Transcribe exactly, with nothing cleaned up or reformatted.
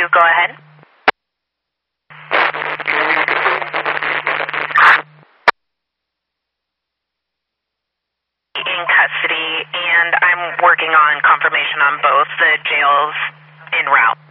go ahead. In custody, and I'm working on confirmation on both the jails en route.